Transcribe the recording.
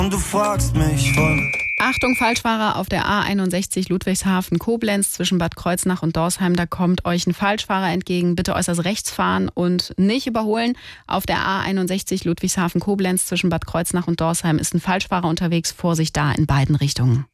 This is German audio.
Und du fragst mich von... Achtung, Falschfahrer auf der A61 Ludwigshafen-Koblenz zwischen Bad Kreuznach und Dorsheim. Da kommt euch ein Falschfahrer entgegen. Bitte äußerst rechts fahren und nicht überholen. Auf der A61 Ludwigshafen-Koblenz zwischen Bad Kreuznach und Dorsheim ist ein Falschfahrer unterwegs. Vorsicht da in beiden Richtungen.